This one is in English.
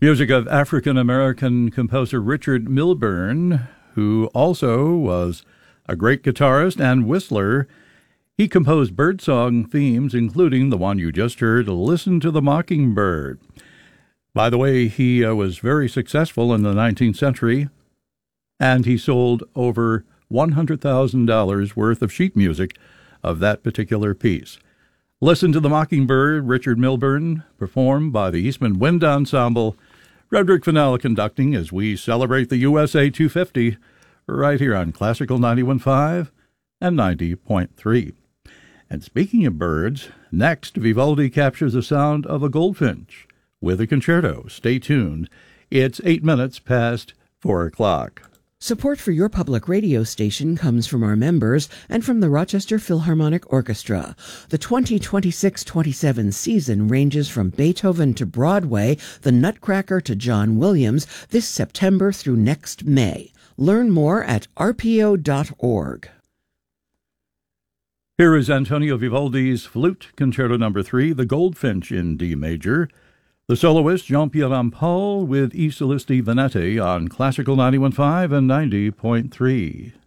Music of African-American composer Richard Milburn, who also was a great guitarist and whistler. He composed birdsong themes, including the one you just heard, Listen to the Mockingbird. By the way, he was very successful in the 19th century, and he sold over $100,000 worth of sheet music of that particular piece. Listen to the Mockingbird, Richard Milburn, performed by the Eastman Wind Ensemble. Frederick Fennell conducting as we celebrate the USA 250 right here on Classical 91.5 and 90.3. And speaking of birds, next Vivaldi captures the sound of a goldfinch with a concerto. Stay tuned. It's 8 minutes past 4 o'clock. Support for your public radio station comes from our members and from the Rochester Philharmonic Orchestra. The 2026-27 season ranges from Beethoven to Broadway, The Nutcracker to John Williams, this September through next May. Learn more at rpo.org. Here is Antonio Vivaldi's Flute Concerto No. 3, The Goldfinch in D major. The soloist Jean-Pierre Rampal with I Solisti Veneti on Classical 91.5 and 90.3.